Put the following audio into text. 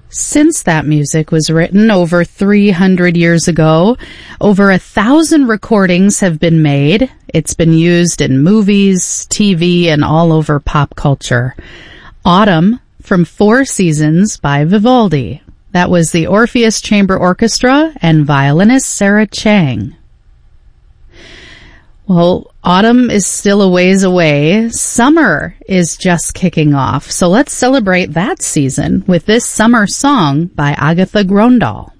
Since that music was written over 300 years ago, over 1,000 recordings have been made. It's been used in movies, TV, and all over pop culture. Autumn from Four Seasons by Vivaldi. That was the Orpheus Chamber Orchestra and violinist Sarah Chang. Well, autumn is still a ways away. Summer is just kicking off. So let's celebrate that season with this summer song by Agatha Gröndal.